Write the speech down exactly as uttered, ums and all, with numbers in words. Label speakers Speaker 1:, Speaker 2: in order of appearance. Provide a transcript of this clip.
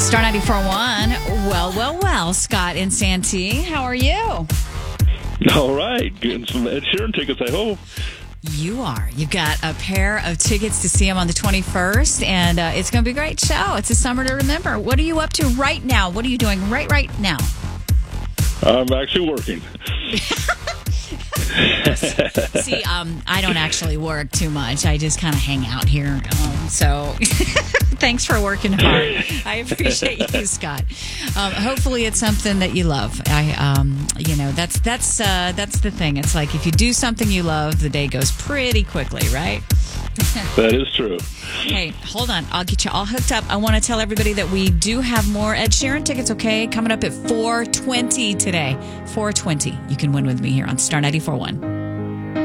Speaker 1: Star ninety-four point one. Well, well, well, Scott and Santee, how are you?
Speaker 2: All right. Getting some Ed Sheeran tickets, I hope.
Speaker 1: You are. You've got a pair of tickets to see him on the twenty-first, and uh, it's going to be a great show. It's a summer to remember. What are you up to right now? What are you doing right, right now?
Speaker 2: I'm actually working.
Speaker 1: See, um, I don't actually work too much. I just kind of hang out here. Um, so thanks for working hard. I appreciate you, Scott. Um, hopefully it's something that you love. I, um, you know, that's that's uh, that's the thing. It's like if you do something you love, the day goes pretty quickly, right?
Speaker 2: That is true.
Speaker 1: Hey, hold on. I'll get you all hooked up. I want to tell everybody that we do have more Ed Sheeran tickets, okay? Coming up at four twenty today. four twenty. You can win with me here on Star ninety-four point one.